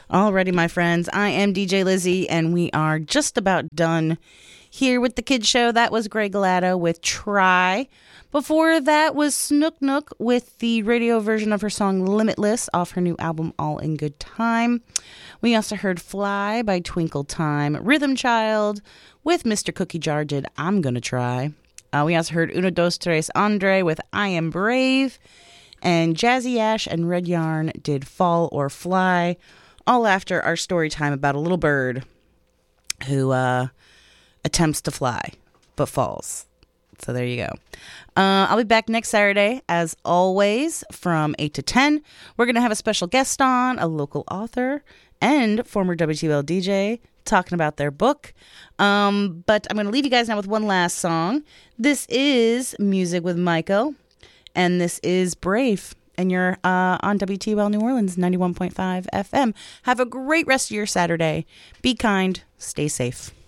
Alrighty, my friends, I am DJ Lizzie, and we are just about done here with the Kid Show. That was Greg Galato with Try. Before that was Snook Nook with the radio version of her song Limitless off her new album All in Good Time. We also heard Fly by Twinkle Time, Rhythm Child with Mr. Cookie Jar did I'm Gonna Try. We also heard Uno Dos Tres Andre with I Am Brave, and Jazzy Ash and Red Yarn did Fall or Fly, all after our story time about a little bird who attempts to fly but falls. So there you go. I'll be back next Saturday, as always, from 8 to 10. We're going to have a special guest on, a local author and former WTL DJ, talking about their book. But I'm going to leave you guys now with one last song. This is Music with Maiko, and this is Brave. And you're on WTL New Orleans, 91.5 FM. Have a great rest of your Saturday. Be kind. Stay safe.